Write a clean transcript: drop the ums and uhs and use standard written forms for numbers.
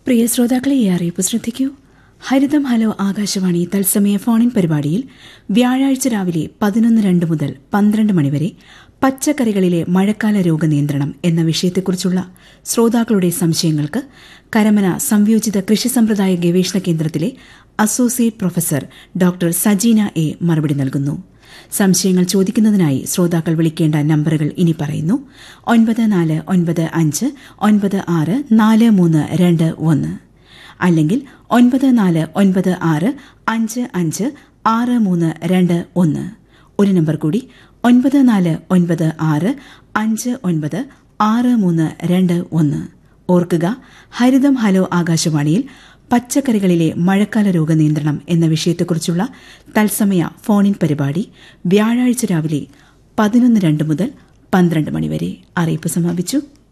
പ്രിയ ശ്രോതാക്കളെ, ഈ അറിയിപ്പ് ശ്രദ്ധിക്കൂ. ഹരിതം ഹലോ ആകാശവാണി തത്സമയ ഫോണിൻ പരിപാടിയിൽ വ്യാഴാഴ്ച രാവിലെ 11:02 മുതൽ 12 മണിവരെ പച്ചക്കറികളിലെ മഴക്കാല രോഗനിയന്ത്രണം എന്ന വിഷയത്തെക്കുറിച്ചുള്ള ശ്രോതാക്കളുടെ സംശയങ്ങൾക്ക് കരമന സംയോജിത കൃഷി സമ്പ്രദായ ഗവേഷണ കേന്ദ്രത്തിലെ associate professor doctor Sajina A മറുപടി നൽകുന്നു. സംശയങ്ങൾ ചോദിക്കുന്നതിനായി ശ്രോതാക്കൾ വിളിക്കേണ്ട നമ്പറുകൾ ഇനി പറയുന്നു: 9495964321 അല്ലെങ്കിൽ 9496556321. ഒരു നമ്പർ കൂടി 9495566321. ഓർക്കുക, ഹരിതം ഹലോ ആകാശവാണിയിൽ പച്ചക്കറികളിലെ മഴക്കാല രോഗനിയന്ത്രണം എന്ന വിഷയത്തെക്കുറിച്ചുള്ള തത്സമയ ഫോണിൻ പരിപാടി വ്യാഴാഴ്ച രാവിലെ 11:02 മുതൽ 12 മണിവരെ. അറിയിപ്പ് സമാപിച്ചു.